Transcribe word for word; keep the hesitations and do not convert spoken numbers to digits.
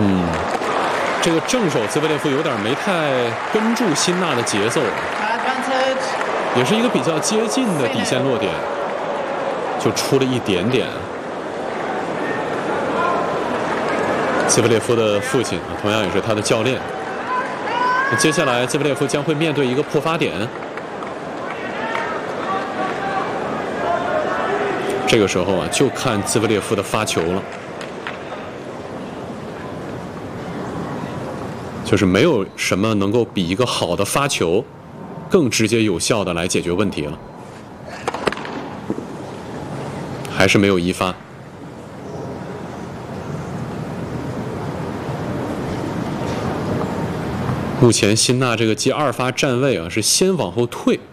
嗯，这个正手兹维列夫有点没太跟住辛纳的节奏，也是一个比较接近的底线落点，就出了一点点。兹维列夫的父亲啊，同样也是他的教练。接下来，兹维列夫将会面对一个破发点。这个时候啊，就看兹维列夫的发球了。就是没有什么能够比一个好的发球更直接有效的来解决问题了。还是没有一发。目前辛纳这个接二发站位啊，是先往后退。